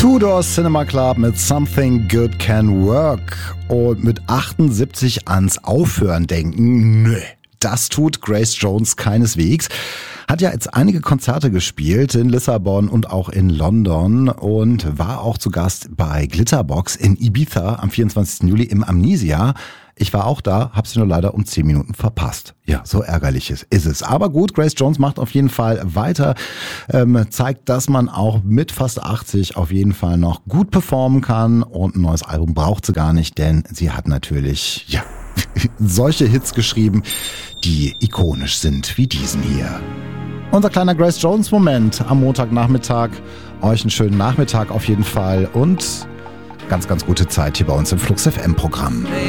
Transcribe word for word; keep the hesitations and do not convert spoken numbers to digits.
Tudor Cinema Club mit Something Good Can Work. Und mit achtundsiebzig ans Aufhören denken, nö, das tut Grace Jones keineswegs. Hat ja jetzt einige Konzerte gespielt in Lissabon und auch in London und war auch zu Gast bei Glitterbox in Ibiza am vierundzwanzigsten Juli im Amnesia. Ich war auch da, hab's nur leider um zehn Minuten verpasst. Ja, so ärgerlich ist, ist es. Aber gut, Grace Jones macht auf jeden Fall weiter, ähm, zeigt, dass man auch mit fast achtzig auf jeden Fall noch gut performen kann und ein neues Album braucht sie gar nicht, denn sie hat natürlich, ja, solche Hits geschrieben, die ikonisch sind wie diesen hier. Unser kleiner Grace Jones Moment am Montagnachmittag. Euch einen schönen Nachmittag auf jeden Fall und ganz, ganz gute Zeit hier bei uns im Flux F M Programm.